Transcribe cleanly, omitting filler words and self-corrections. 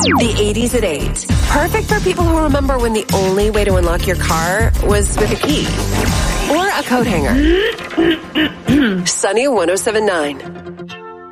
The 80s at 8. Perfect for people who remember when the only way to unlock your car was with a key. Or a coat hanger. Sunny 107.9.